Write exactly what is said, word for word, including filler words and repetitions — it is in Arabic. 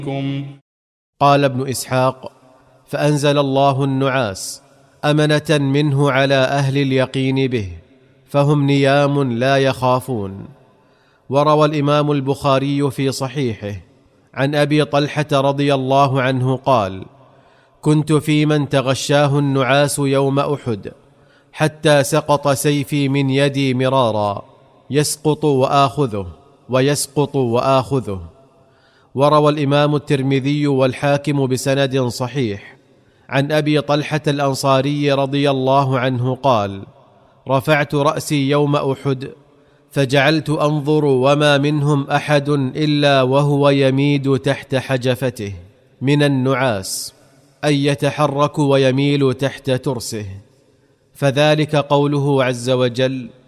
قال ابن إسحاق: فأنزل الله النعاس أمنة منه على أهل اليقين به، فهم نيام لا يخافون. وروى الإمام البخاري في صحيحه عن أبي طلحة رضي الله عنه قال: كنت في من تغشاه النعاس يوم أحد، حتى سقط سيفي من يدي مرارا، يسقط وآخذه ويسقط وآخذه. وروى الإمام الترمذي والحاكم بسند صحيح عن أبي طلحة الأنصاري رضي الله عنه قال: رفعت رأسي يوم أحد فجعلت أنظر وما منهم أحد إلا وهو يميد تحت حجفته من النعاس، أي يتحرك ويميل تحت ترسه، فذلك قوله عز وجل: